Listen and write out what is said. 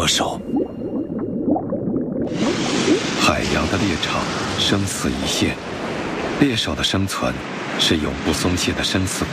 手。海洋的猎场，生死一线，猎手的生存是永不松懈的生死